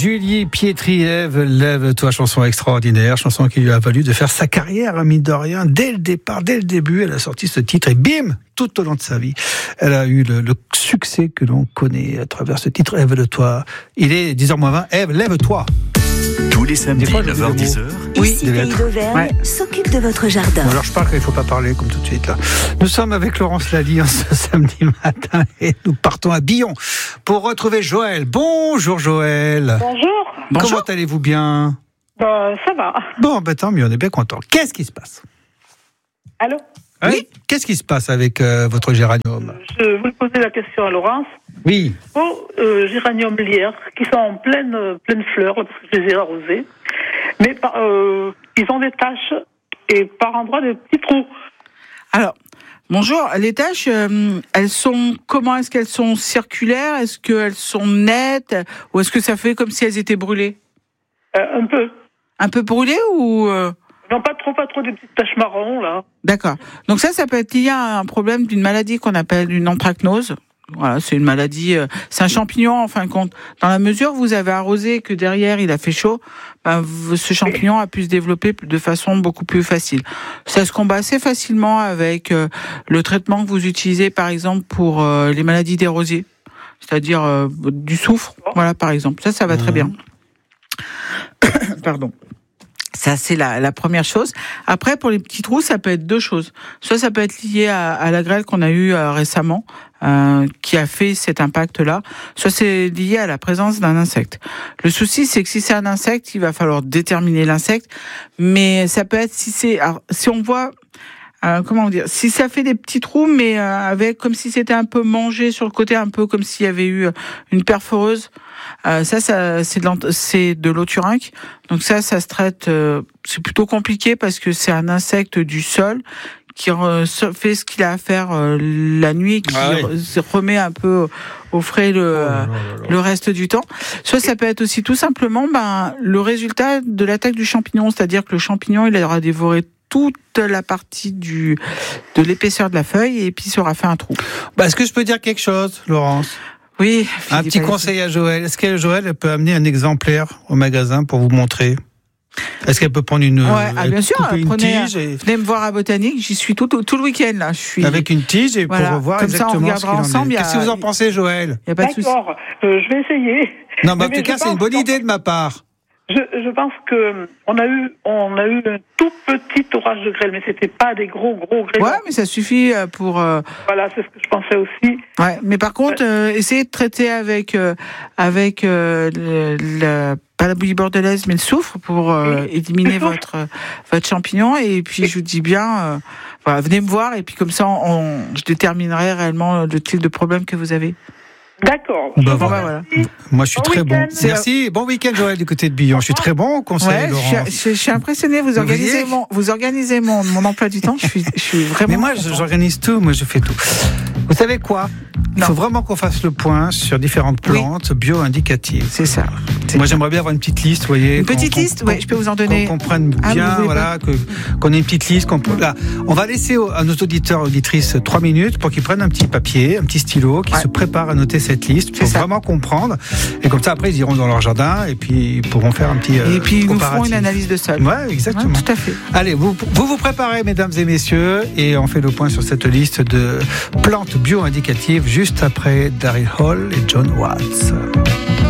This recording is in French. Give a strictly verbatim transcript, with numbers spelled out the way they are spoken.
Julie Pietri, Ève, lève-toi, chanson extraordinaire, chanson qui lui a valu de faire sa carrière, hein, mine de rien, dès le départ, dès le début, elle a sorti ce titre et bim, tout au long de sa vie, elle a eu le, le succès que l'on connaît à travers ce titre, Ève, lève-toi. Il est dix heures moins vingt, Ève, lève-toi. Tous les samedis, fois, neuf heures dix heures. Oui, Ici Pays d'Auvergne ouais. s'occupe de votre jardin. Bon, alors je parle qu'il ne faut pas parler comme tout de suite là. Nous sommes avec Laurence Lally ce samedi matin et nous partons à Billon pour retrouver Joël. Bonjour Joël. Bonjour. Bonjour. Comment allez-vous bien? Bah, ça va. Bon, ben tant mieux, on est bien content. Qu'est-ce qui se passe? Allô? Oui. Qu'est-ce qui se passe avec euh, votre géranium? Je voulais poser la question à Laurence. Oui. Aux euh, géraniums lierre qui sont en pleine, euh, pleine fleur, parce que je les ai arrosés, mais euh, ils ont des taches et par endroits des petits trous. Alors, bonjour. Les taches, euh, elles sont comment? Est-ce qu'elles sont circulaires? Est-ce qu'elles sont nettes? Ou est-ce que ça fait comme si elles étaient brûlées? euh, Un peu. Un peu brûlées ou euh... Non, pas trop, pas trop, des petites taches marron, là. D'accord. Donc ça, ça peut être lié à un problème d'une maladie qu'on appelle une anthracnose. Voilà, c'est une maladie, euh, c'est un champignon en fin de compte. Dans la mesure où vous avez arrosé et que derrière il a fait chaud, ben, ce champignon a pu se développer de façon beaucoup plus facile. Ça se combat assez facilement avec euh, le traitement que vous utilisez par exemple pour euh, les maladies des rosiers, c'est-à-dire euh, du soufre, voilà par exemple. Ça, ça va très bien. Pardon. Ça, c'est la, la première chose. Après, pour les petits trous, ça peut être deux choses. Soit ça peut être lié à, à la grêle qu'on a eue euh, récemment, euh, qui a fait cet impact-là. Soit c'est lié à la présence d'un insecte. Le souci, c'est que si c'est un insecte, il va falloir déterminer l'insecte. Mais ça peut être si c'est, alors, si on voit, euh, comment dire, si ça fait des petits trous, mais euh, avec comme si c'était un peu mangé sur le côté, un peu comme s'il y avait eu une perforeuse. Euh, ça, ça c'est de, c'est de l'oturynque. Donc ça, ça se traite. Euh, c'est plutôt compliqué parce que c'est un insecte du sol qui re, fait ce qu'il a à faire euh, la nuit, et qui ah oui. re, remet un peu au frais le, oh là là là. le reste du temps. Soit ça peut être aussi tout simplement ben, le résultat de l'attaque du champignon, c'est-à-dire que le champignon, il aura dévoré toute la partie du, de l'épaisseur de la feuille et puis il aura fait un trou. Bah, est-ce que je peux dire quelque chose, Laurence? Oui. Un petit conseil à Joël. Est-ce que Joël peut amener un exemplaire au magasin pour vous montrer? Est-ce qu'elle peut prendre une, ouais, ah, bien sûr, une prenez, tige et... venez me voir à Botanique, j'y suis tout, tout, tout le week-end là. Je suis... Avec une tige et voilà. Pour voir comme exactement ça, on ce qu'il en ensemble, est. A... Qu'est-ce que vous en pensez, Joël? Il y a pas de souci. D'accord, euh, je vais essayer. Non, mais en tout cas, c'est une bonne idée de ma part. Je, je pense que on a eu, on a eu un tout petit orage de grêle, mais c'était pas des gros, gros grêlons. Ouais, mais ça suffit pour. Euh... Voilà, c'est ce que je pensais aussi. Ouais, mais par contre, euh, essayez de traiter avec euh, avec euh, le, le, pas la bouillie bordelaise, mais le soufre pour euh, éliminer votre euh, votre champignon. Et puis je vous dis bien, euh, voilà, venez me voir et puis comme ça, on, je déterminerai réellement le type de problème que vous avez. D'accord. Bah voilà. Voilà. Moi, je suis bon très week-end. bon. Merci. Bon week-end, Joël, du côté de Billon. Je suis très bon au conseil, ouais, Laurence. Je suis, je suis impressionné. Vous organisez, vous mon, vous organisez mon, mon emploi du temps. Je suis, je suis vraiment. Mais moi, content. J'organise tout. Moi, je fais tout. Vous savez quoi? Il faut vraiment qu'on fasse le point sur différentes plantes oui. bio-indicatives. C'est ça. C'est moi, ça. j'aimerais bien avoir une petite liste, vous voyez. Une petite liste, oui, je peux vous en donner. Qu'on comprenne ah, bien, voilà, que, qu'on ait une petite liste. Qu'on peut, là, on va laisser à nos auditeurs, auditrices, trois minutes pour qu'ils prennent un petit papier, un petit stylo, qu'ils ouais. se préparent à noter cette liste pour vraiment comprendre. Et comme ça, après, ils iront dans leur jardin et puis ils pourront faire un petit. Et euh, puis, ils nous feront une analyse de sol. Ouais, exactement. Ouais, tout à fait. Allez, vous, vous vous préparez, mesdames et messieurs, et on fait le point sur cette liste de plantes bio-indicatives juste après Daryl Hall et John Watts.